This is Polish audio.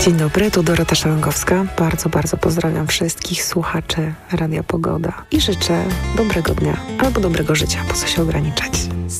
Dzień dobry, tu Dorota Szalangowska. Bardzo, bardzo pozdrawiam wszystkich słuchaczy Radia Pogoda i życzę dobrego dnia albo dobrego życia, po co się ograniczać.